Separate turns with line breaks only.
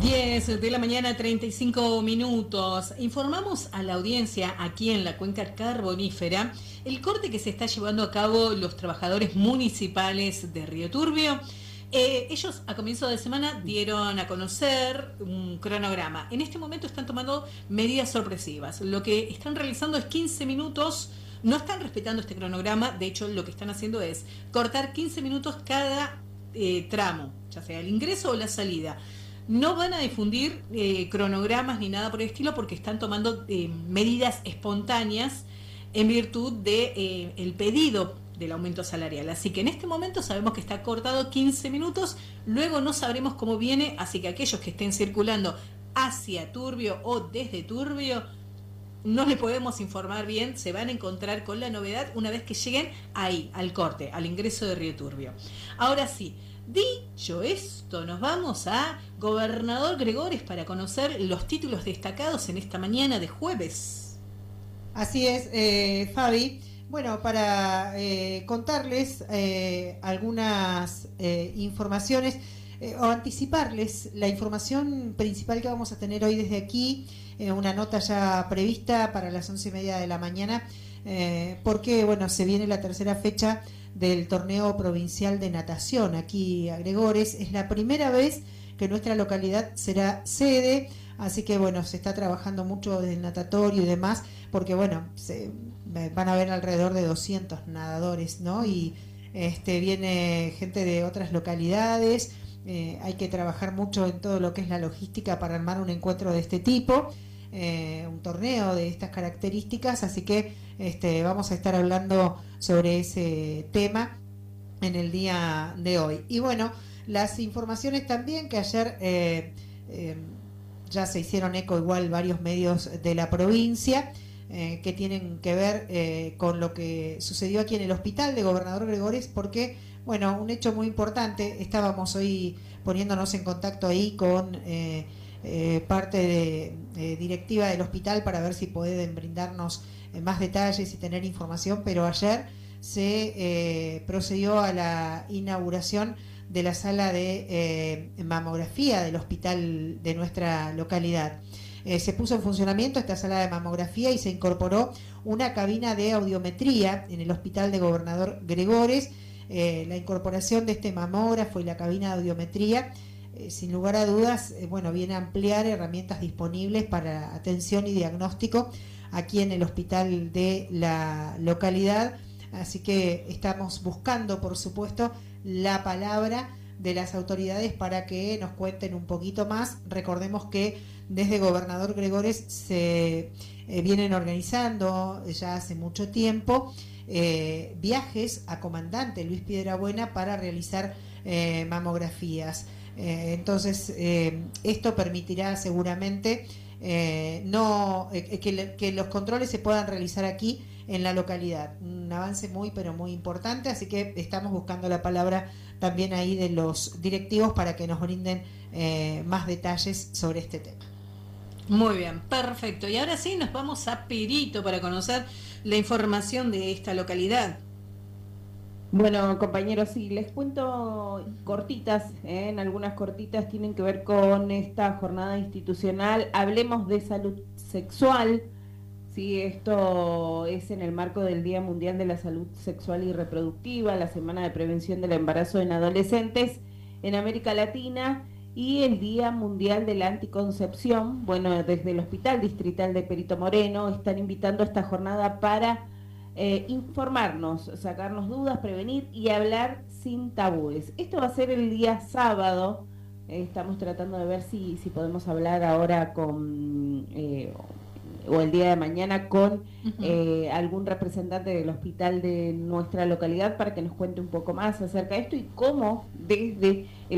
10 de la mañana, 35 minutos. Informamos a la audiencia aquí en la cuenca carbonífera el corte que se está llevando a cabo los trabajadores municipales de Río Turbio. Ellos a comienzo de semana dieron a conocer un cronograma. En este momento están tomando medidas sorpresivas. Lo que están realizando es 15 minutos. No están respetando este cronograma. De hecho, lo que están haciendo es cortar 15 minutos cada tramo, ya sea el ingreso o la salida. No van a difundir cronogramas ni nada por el estilo porque están tomando medidas espontáneas en virtud de el pedido del aumento salarial. Así que en este momento sabemos que está cortado 15 minutos, luego no sabremos cómo viene, así que aquellos que estén circulando hacia Turbio o desde Turbio, no les podemos informar bien, se van a encontrar con la novedad una vez que lleguen ahí, al corte, al ingreso de Río Turbio. Ahora sí, dicho esto, nos vamos a Gobernador Gregores para conocer los títulos destacados en esta mañana de jueves.
Así es, Fabi. Bueno, para contarles algunas informaciones o anticiparles la información principal que vamos a tener hoy desde aquí, una nota ya prevista para las 11:30 de la mañana, porque bueno, se viene la tercera fecha del torneo provincial de natación aquí a Gregores. Es la primera vez que nuestra localidad será sede, así que bueno, se está trabajando mucho desde el natatorio y demás, porque bueno, van a haber alrededor de 200 nadadores, ¿no? Y viene gente de otras localidades. Hay que trabajar mucho en todo lo que es la logística para armar un encuentro de este tipo, un torneo de estas características, así que vamos a estar hablando sobre ese tema en el día de hoy. Y bueno, las informaciones también que ayer ya se hicieron eco igual varios medios de la provincia, que tienen que ver con lo que sucedió aquí en el hospital de Gobernador Gregores, porque bueno, un hecho muy importante. Estábamos hoy poniéndonos en contacto ahí con parte de directiva del hospital para ver si pueden brindarnos más detalles y tener información, pero ayer se procedió a la inauguración de la sala de mamografía del hospital de nuestra localidad. Se puso en funcionamiento esta sala de mamografía y se incorporó una cabina de audiometría en el hospital de Gobernador Gregores. La incorporación de este mamógrafo y la cabina de audiometría, sin lugar a dudas, bueno, viene a ampliar herramientas disponibles para atención y diagnóstico aquí en el hospital de la localidad. Así que estamos buscando, por supuesto, la palabra de las autoridades para que nos cuenten un poquito más. Recordemos que desde Gobernador Gregores se vienen organizando ya hace mucho tiempo viajes a Comandante Luis Piedrabuena para realizar mamografías. Entonces esto permitirá seguramente que los controles se puedan realizar aquí en la localidad. Un avance muy pero muy importante, así que estamos buscando la palabra también ahí de los directivos para que nos brinden más detalles sobre este tema.
Muy bien, perfecto. Y ahora sí nos vamos a Perito para conocer la información de esta localidad.
Bueno, compañeros, sí, les cuento cortitas, en algunas cortitas tienen que ver con esta jornada institucional. Hablemos de salud sexual. Sí, esto es en el marco del Día Mundial de la Salud Sexual y Reproductiva, la Semana de Prevención del Embarazo en Adolescentes en América Latina y el Día Mundial de la Anticoncepción. Bueno, desde el Hospital Distrital de Perito Moreno están invitando a esta jornada para informarnos, sacarnos dudas, prevenir y hablar sin tabúes. Esto va a ser el día sábado. Estamos tratando de ver si podemos hablar ahora con... o el día de mañana con algún representante del hospital de nuestra localidad para que nos cuente un poco más acerca de esto y cómo desde el